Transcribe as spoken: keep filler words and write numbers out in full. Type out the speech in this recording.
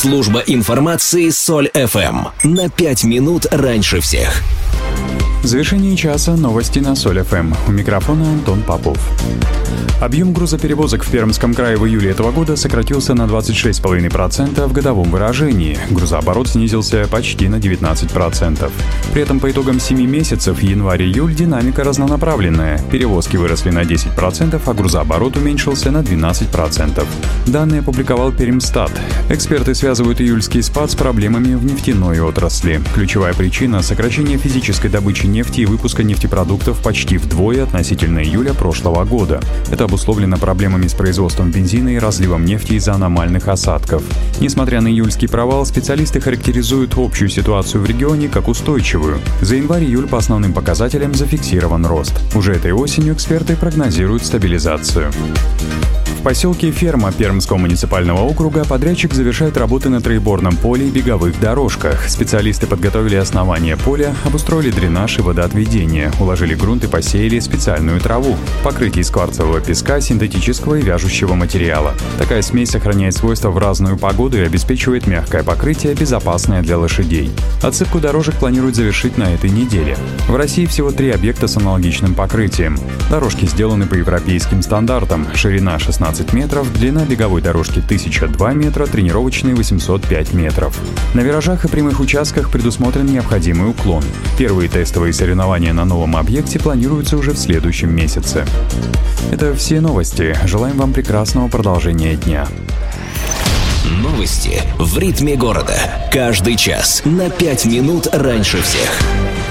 Служба информации Соль эф эм. На пять минут раньше всех. В завершении часа новости на Соль эф эм. У микрофона Антон Попов. Объем грузоперевозок в Пермском крае в июле этого года сократился на двадцать шесть целых пять десятых процента в годовом выражении. Грузооборот снизился почти на девятнадцать процентов. При этом по итогам семи месяцев январь-июль динамика разнонаправленная. Перевозки выросли на десять процентов, а грузооборот уменьшился на двенадцать процентов. Данные опубликовал Пермстат. Эксперты связывают июльский спад с проблемами в нефтяной отрасли. Ключевая причина – сокращение физической добычи нефти и выпуска нефтепродуктов почти вдвое относительно июля прошлого года. Это обусловлено проблемами с производством бензина и разливом нефти из-за аномальных осадков. Несмотря на июльский провал, специалисты характеризуют общую ситуацию в регионе как устойчивую. За январь-июль по основным показателям зафиксирован рост. Уже этой осенью эксперты прогнозируют стабилизацию. В поселке Ферма Пермского муниципального округа подрядчик завершает работы на троеборном поле и беговых дорожках. Специалисты подготовили основание поля, обустроили дренаж и водоотведение, уложили грунт и посеяли специальную траву, покрытие из кварцевого песка, синтетического и вяжущего материала. Такая смесь сохраняет свойства в разную погоду и обеспечивает мягкое покрытие, безопасное для лошадей. Отсыпку дорожек планируют завершить на этой неделе. В России всего три объекта с аналогичным покрытием. Дорожки сделаны по европейским стандартам. Ширина шестнадцать метров, длина беговой дорожки тысяча два метра, тренировочной восемьсот пять метров. На виражах и прямых участках предусмотрен необходимый уклон. Первые тестовые соревнования на новом объекте планируются уже в следующем месяце. Это все новости. Желаем вам прекрасного продолжения дня. Новости в ритме города. Каждый час на пять минут раньше всех.